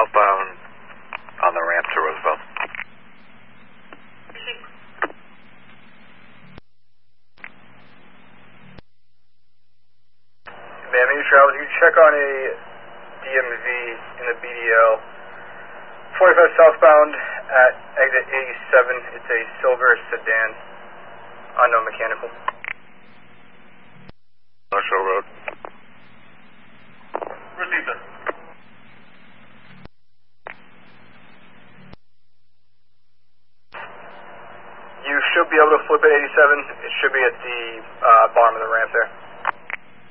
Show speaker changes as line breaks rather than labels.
southbound on the ramp to Roosevelt.
Miami Travel, you check on a DMV in the BDL. 45 southbound at exit 87. It's a silver sedan. Unknown mechanical.
North Shore Road.
Received, sir. You should be able to flip at 87. It should be at the bottom of the ramp there.